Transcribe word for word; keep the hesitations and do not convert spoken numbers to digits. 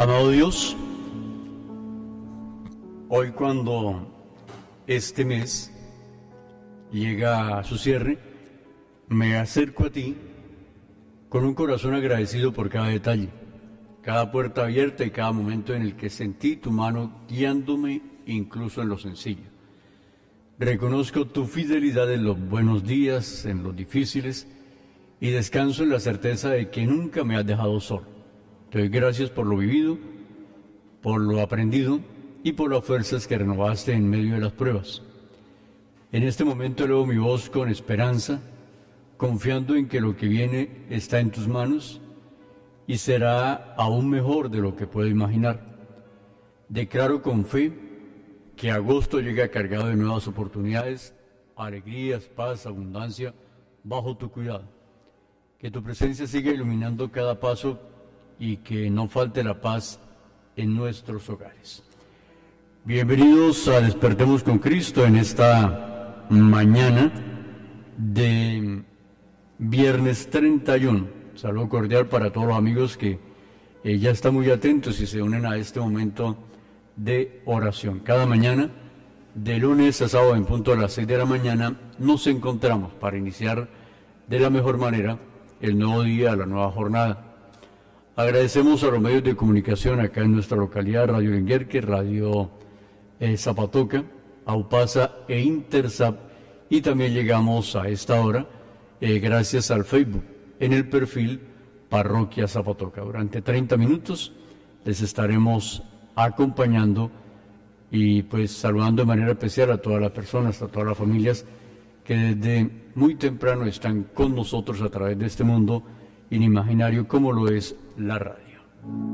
Amado Dios, hoy cuando este mes llega a su cierre, me acerco a ti con un corazón agradecido por cada detalle, cada puerta abierta y cada momento en el que sentí tu mano guiándome incluso en lo sencillo. Reconozco tu fidelidad en los buenos días, en los difíciles, y descanso en la certeza de que nunca me has dejado solo. Te doy gracias por lo vivido, por lo aprendido y por las fuerzas que renovaste en medio de las pruebas. En este momento elevo mi voz con esperanza, confiando en que lo que viene está en tus manos y será aún mejor de lo que puedo imaginar. Declaro con fe que agosto llega cargado de nuevas oportunidades, alegrías, paz, abundancia, bajo tu cuidado. Que tu presencia siga iluminando cada paso y que no falte la paz en nuestros hogares. Bienvenidos a Despertemos con Cristo en esta mañana de viernes treinta y uno. Saludo cordial para todos los amigos que eh, ya están muy atentos y se unen a este momento de oración. Cada mañana, de lunes a sábado en punto a las seis de la mañana, nos encontramos para iniciar de la mejor manera el nuevo día, la nueva jornada. Agradecemos a los medios de comunicación acá en nuestra localidad, Radio Lenguerque, Radio eh, Zapatoca, Aupasa e Intersap, y también llegamos a esta hora eh, gracias al Facebook, en el perfil Parroquia Zapatoca. Durante treinta minutos les estaremos acompañando y pues saludando de manera especial a todas las personas, a todas las familias que desde muy temprano están con nosotros a través de este mundo inimaginario como lo es la radio.